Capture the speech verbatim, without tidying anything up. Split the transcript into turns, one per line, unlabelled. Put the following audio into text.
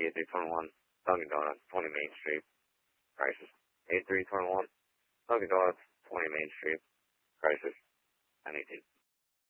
eighty-three twenty-one Dunkin' Donuts, twenty Main Street. Crisis. eighty-three twenty-one Dunkin' Donuts, twenty Main Street. Crisis. ten eighteen.